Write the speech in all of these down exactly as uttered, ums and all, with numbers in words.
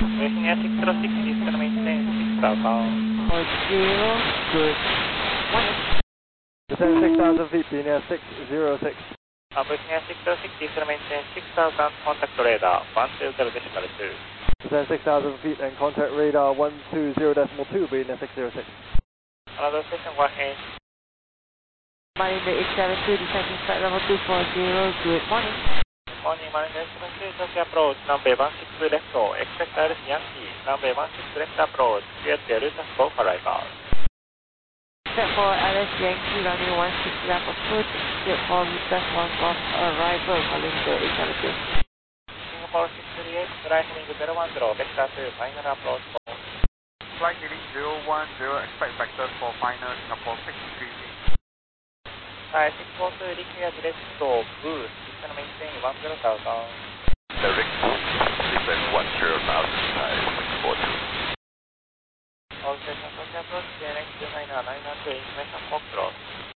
Virginia six zero six, is going to maintain six southbound. four zero, good morning. Descend six thousand feet, Virginia six zero six. Uh, Virginia six zero six, is going to maintain six thousand, contact radar one two zero decimal two. Descend six thousand feet and contact radar one two zero decimal two, Virginia six zero six. Another station one eight. Marine eight seven two, descending flight level two four zero, good morning. Good morning, Marine eight seven two, Tokyo approach, runway one six left, expect Iris Yankee, runway one six left approach, clear to Luton Go for arrival. Set for Iris Yankee, runway one six left approach, clear for Luton Golf arrival, Marine eight seven two. Singapore six three eight, flight heading zero one zero, vector to final approach for. Flight heading zero one zero, expect vector for final Singapore six three eight. Hi, six four two, declare direct to boost, it's going to maintain one zero thousand. Direct boost, descend one zero thousand, high six four two. All stations Tokyo approach, clear next to nine nine two, information Foxtrot.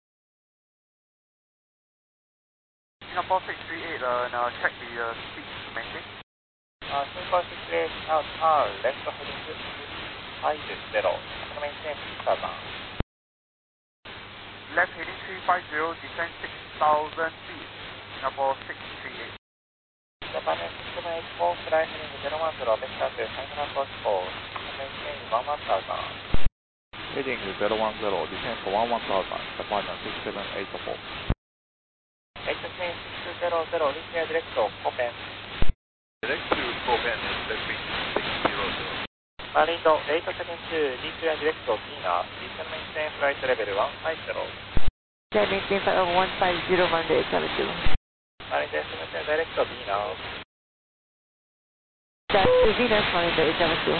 Singapore six three eight, uh, now check the uh, speed to maintain. Uh, Singapore six three eight, out R, left heading to five zero, it's going to maintain six thousand. Left heading three five zero, descend six thousand feet, Singapore six three eight. Japan six seven eight four, flight heading zero one zero, vector to final approach four, maintain one one thousand. Heading zero one zero, descend for one one thousand, Japan six seven eight four. H S A six zero zero, declare direct to Copen. Direct to Copen, left wing six zero zero. Marine eight seven two, declare direct to Pina, it's going to maintain flight level one five zero. Descend maintain flight level one five zero, Marine eight seven two. Marine eight seven two, direct to Pina. That's to Venus, Marine eight seven two.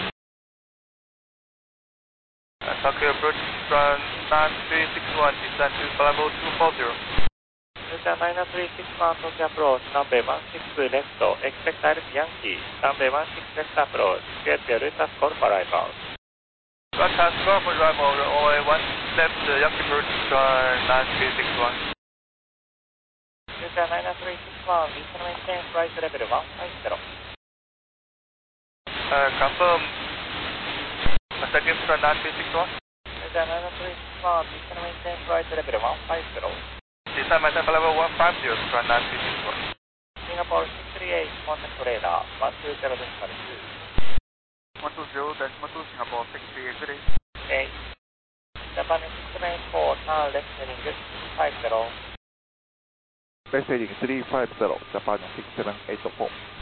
Uh, Tokyo approach, run nine three six one, descend to level two four zero. Luton nine three six one, Tokyo approach, runway one six left, expect Iris Yankee, runway one six left approach, clear to Luton Go for arrival. Broadcast go for arrival, runway one left, uh, Yankee approach, run nine three six one. Luton nine three six one, it's going to maintain flight level one five zero. Uh, confirm, a second for nine three six one. Luton nine three six one, it's going to maintain flight level one five zero. Descend maintain for level one five zero, run nine three six one. Singapore six three eight, contact radar one two zero decimal two. one two zero decimal two, Singapore six three eight, good day. eight. Japan six seven eight four, turn left heading five zero. Left heading three five zero, Japan six seven eight four.